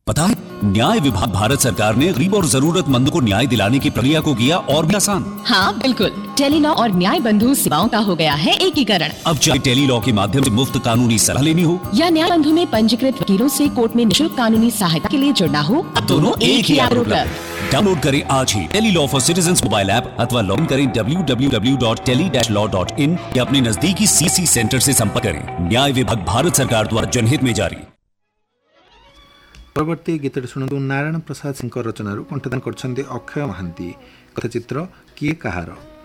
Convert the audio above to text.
पता है, न्याय विभाग भारत सरकार ने गरीब और जरूरतमंद को न्याय दिलाने की प्रक्रिया को किया और भी आसान। हाँ बिल्कुल, टेलीलॉ और न्याय बंधु सेवाओं का हो गया है एकीकरण। अब चाहे टेलीलॉ के माध्यम से मुफ्त कानूनी सलाह लेनी हो या न्याय बंधु में पंजीकृत वकीलों से कोर्ट में निःशुल्क कानूनी सहायता के लिए जुड़ना हो, अब दोनों एक ही ऐप पर। डाउनलोड करें आज ही Tele-Law for citizens mobile app अथवा लॉग इन करें www.tele-law.in या अपने नजदीकी सीसी सेंटर से संपर्क करें। न्याय विभाग भारत सरकार द्वारा जनहित में जारी। परवर्ती गीत शुणु नारायण प्रसाद सिंह रचना कंठदान कर अक्षय महांती कथचित्र किए कहार।